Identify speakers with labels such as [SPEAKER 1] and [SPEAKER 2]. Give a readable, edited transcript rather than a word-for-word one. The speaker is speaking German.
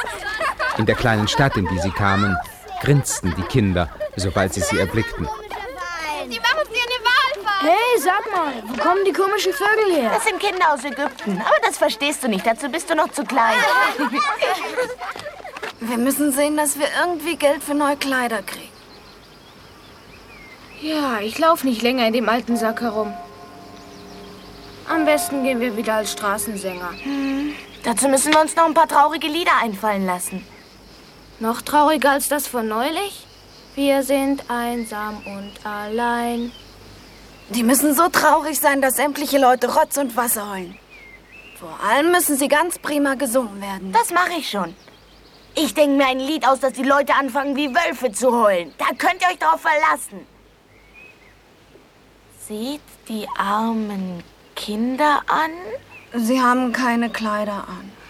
[SPEAKER 1] In der kleinen Stadt, in die sie kamen, grinsten die Kinder, sobald sie erblickten.
[SPEAKER 2] Die machen dir eine Walfahrt.
[SPEAKER 3] Hey, sag mal, wo kommen die komischen Vögel her?
[SPEAKER 4] Das sind Kinder aus Ägypten, aber das verstehst du nicht, dazu bist du noch zu klein.
[SPEAKER 2] Wir müssen sehen, dass wir irgendwie Geld für neue Kleider kriegen.
[SPEAKER 3] Ja, ich laufe nicht länger in dem alten Sack herum. Am besten gehen wir wieder als Straßensänger.
[SPEAKER 4] Dazu müssen wir uns noch ein paar traurige Lieder einfallen lassen.
[SPEAKER 3] Noch trauriger als das von neulich? Wir sind einsam und allein.
[SPEAKER 2] Die müssen so traurig sein, dass sämtliche Leute Rotz und Wasser heulen. Vor allem müssen sie ganz prima gesungen werden.
[SPEAKER 4] Das mache ich schon. Ich denke mir ein Lied aus, dass die Leute anfangen, wie Wölfe zu heulen. Da könnt ihr euch drauf verlassen. Seht die armen Kinder an.
[SPEAKER 2] Sie haben keine Kleider an.